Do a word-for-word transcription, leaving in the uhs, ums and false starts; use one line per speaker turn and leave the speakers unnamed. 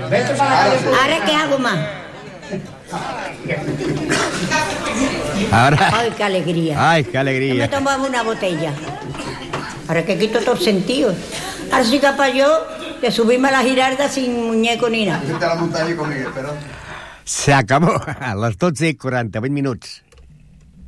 Ahora, ¿qué hago más?
Ahora...
Ay, qué alegría.
Ay, qué
Yo me
alegría.
tomaba una botella. Ahora que quito todo el sentido. Ahora soy capaz yo de subirme a la girarda sin muñeco ni nada.
Se acabó a les dotze i quaranta-vuit minuts.